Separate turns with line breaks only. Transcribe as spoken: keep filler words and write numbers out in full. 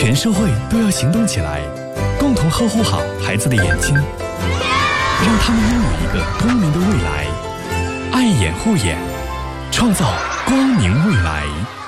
全社会都要行动起来，共同呵护好孩子的眼睛，让他们拥有一个光明的未来。爱眼护眼，创造光明未来。